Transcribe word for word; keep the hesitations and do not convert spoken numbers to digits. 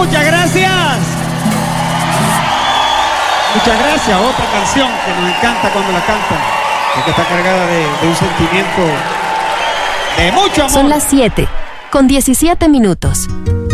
muchas gracias. Muchas gracias. Otra canción que nos encanta cuando la cantan, porque está cargada de, de un sentimiento de mucho amor. Son las siete, con diecisiete minutos.